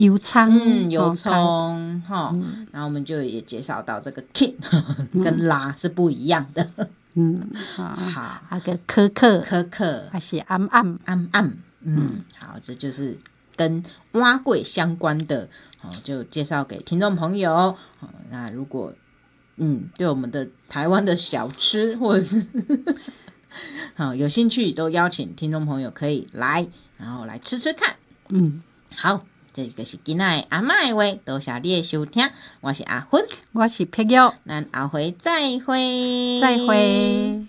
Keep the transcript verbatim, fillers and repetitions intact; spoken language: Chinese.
油葱， 嗯，油葱哈、哦嗯，然后我们就也介绍到这个 king 跟拉是不一样的。 嗯， 好， 那个可可可可还是暗暗暗暗，嗯，嗯好，这就是跟碗粿相关的，哦，就介绍给听众朋友。哦，那如果嗯对我们的台湾的小吃或者是好有兴趣，都邀请听众朋友可以来，然后来吃吃看。嗯，好。这个是今天的阿嬷的话，多谢你的收听，我是阿芬， 我是碧玉， 咱后回再会， 再会。